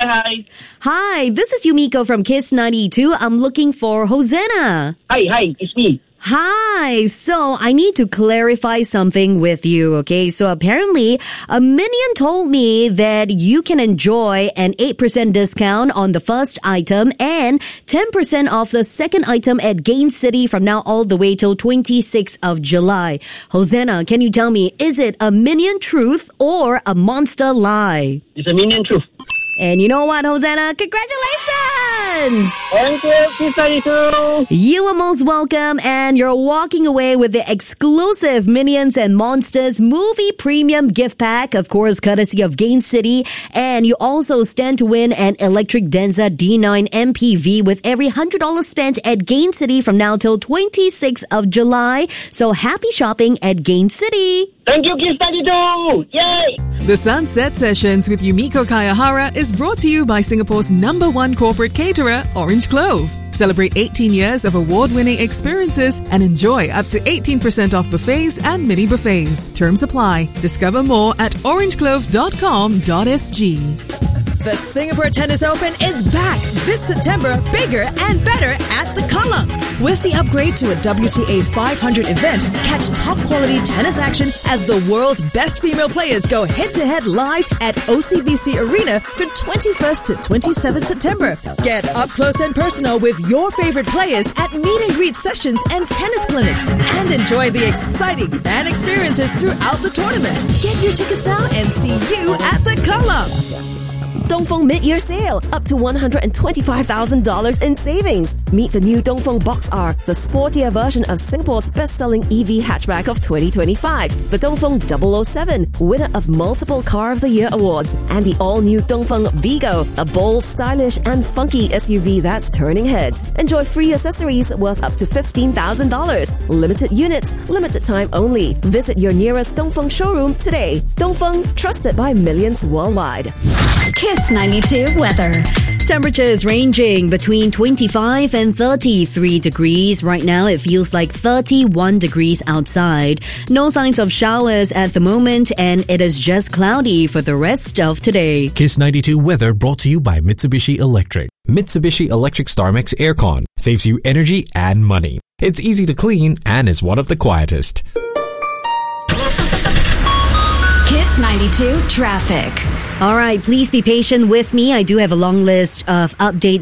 Hi. Hi, this is Yumiko from Kiss 92. I'm looking for Hosanna. Hi, it's me. Hi, so I need to clarify something with you, okay? So apparently, a minion told me that you can enjoy an 8% discount on the first item and 10% off the second item at Gain City from now all the way till 26th of July. Hosanna, can you tell me, is it a minion truth or a monster lie? It's a minion truth. And you know what, Hosanna? Congratulations! Thank you, Kiss 92. You are most welcome, and you're walking away with the exclusive Minions and Monsters movie premium gift pack, of course, courtesy of Gain City. And you also stand to win an electric Denza D9 MPV with every $100 spent at Gain City from now till 26th of July. So happy shopping at Gain City! Thank you, Kiss 92. Yay! The Sunset Sessions with Yumiko Kayahara is brought to you by Singapore's #1 corporate caterer, Orange Clove. Celebrate 18 years of award-winning experiences and enjoy up to 18% off buffets and mini buffets. Terms apply. Discover more at orangeclove.com.sg. The Singapore Tennis Open is back this September, bigger and better at the Kallang. With the upgrade to a WTA 500 event, catch top-quality tennis action as the world's best female players go head-to-head live at OCBC Arena from 21st to 27th September. Get up close and personal with your favorite players at meet-and-greet sessions and tennis clinics, and enjoy the exciting fan experiences throughout the tournament. Get your tickets now and see you at the Kallang. Dongfeng mid-year sale, up to $125,000 in savings. Meet the new Dongfeng Box R, the sportier version of Singapore's best-selling EV hatchback of 2025. The Dongfeng 007, winner of multiple Car of the Year awards. And the all-new Dongfeng Vigo, a bold, stylish and funky SUV that's turning heads. Enjoy free accessories worth up to $15,000. Limited units, limited time only. Visit your nearest Dongfeng showroom today. Dongfeng, trusted by millions worldwide. Kiss 92 weather. Temperatures ranging between 25 and 33 degrees. Right now, it feels like 31 degrees outside. No signs of showers at the moment, and it is just cloudy for the rest of today. Kiss 92 weather brought to you by Mitsubishi Electric. Mitsubishi Electric StarMix Aircon saves you energy and money. It's easy to clean and is one of the quietest. Kiss 92 traffic. All right, please be patient with me. I do have a long list of updates